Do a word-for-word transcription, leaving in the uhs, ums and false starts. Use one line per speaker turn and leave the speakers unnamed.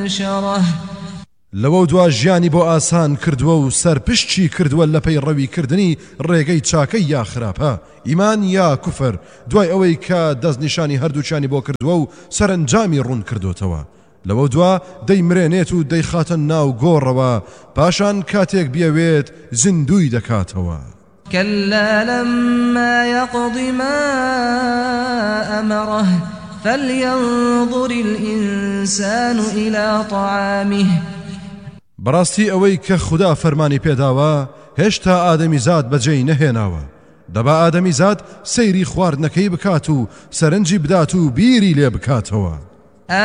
شره
لەوە دوا ژیانی بۆ ئاسان کردووە و سەرپشتی کردووە لە پەی ڕەوی کردنی ڕێگەی چاکەی یا خراپە، ئیمان یا کوفر، دوای ئەوەی کە دەستنیشانی هەردووچانی بۆ کردووە و سەرنجامی ڕوون کردوتەوە. لەوە دوا دەیمرێنێت و دەیخاتە ناو گۆڕەوە، پاشان کاتێک بیەوێت زیندوی دەکاتەوە.
كلا لما يقض ما أمره فلينظر الإنسان إلى طعامه.
بەڕاستی ئەوەی کە خوددا فەرمانی پێداوە هێشتا ئادەمیزاد بەجێی نەهێناوە، دەبا ئادەمیزاد سەیری خواردنەکەی بکات و سەرنجی بدات و بیری لێ بکاتەوە.